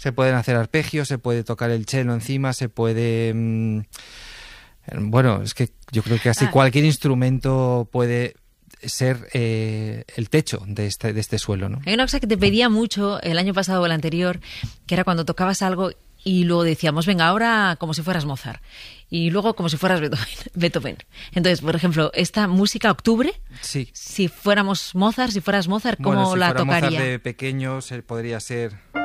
Se pueden hacer arpegios, se puede tocar el cello encima, se puede... bueno, es que yo creo que casi cualquier instrumento puede ser el techo de este suelo, ¿no? Hay una cosa que te pedía mucho el año pasado o el anterior, que era cuando tocabas algo y luego decíamos, venga, ahora como si fueras Mozart y luego como si fueras Beethoven. Entonces, por ejemplo, esta música Octubre, sí. Si fueras Mozart, ¿cómo la tocaría? Si fuera Mozart de pequeño, podría ser...